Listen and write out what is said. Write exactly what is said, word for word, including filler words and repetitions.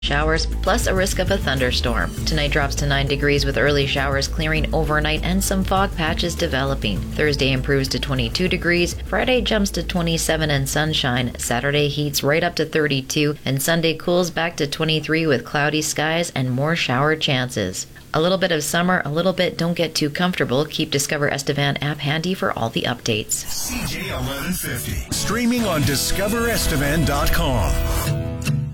Showers, plus a risk of a thunderstorm. Tonight drops to nine degrees with early showers clearing overnight and some fog patches developing. Thursday improves to twenty-two degrees. Friday jumps to twenty-seven and sunshine. Saturday heats right up to thirty-two, and Sunday cools back to twenty-three with cloudy skies and more shower chances. A little bit of summer, a little bit don't get too comfortable. Keep Discover Estevan app handy for all the updates. C J eleven fifty. Streaming on discover estevan dot com.